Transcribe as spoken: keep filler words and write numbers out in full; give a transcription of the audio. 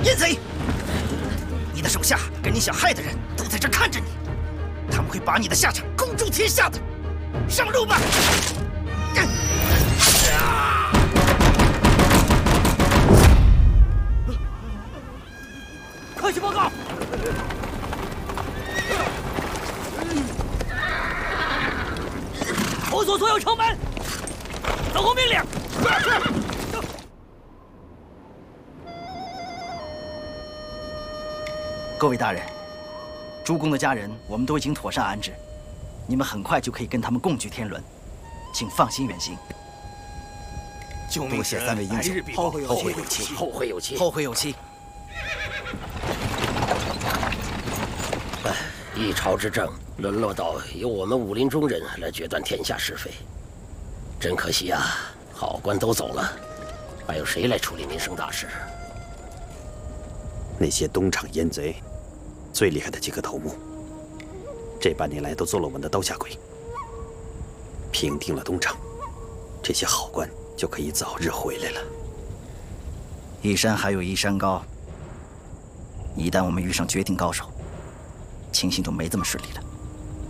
淫贼！你的手下跟你想害的人都在这看着你，他们会把你的下场公诸天下的。上路吧！ 快去报告！封锁所有城门！走后命令！ 各位大人，诸公的家人我们都已经妥善安置，你们很快就可以跟他们共聚天伦，请放心远行。 多谢三位英雄， 后会有期， 后会有期， 后会有期。 哎，一朝之政沦落到由我们武林中人来决断天下是非，真可惜啊！好官都走了，还有谁来处理民生大事？ 那些东厂阉贼，最厉害的几个头目，这半年来都做了我们的刀下鬼。平定了东厂，这些好官就可以早日回来了。 一山还有一山高，一旦我们遇上绝顶高手，情形就没这么顺利了。